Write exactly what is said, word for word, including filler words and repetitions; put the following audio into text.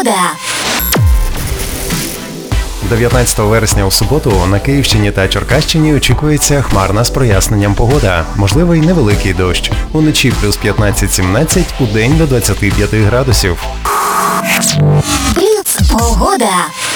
Погода. дев'ятнадцятого вересня у суботу на Київщині та Черкащині очікується хмарна з проясненням погода. Можливий невеликий дощ. Уночі плюс п'ятнадцять-сімнадцять, удень до двадцяти п'яти градусів. Бліц. Погода.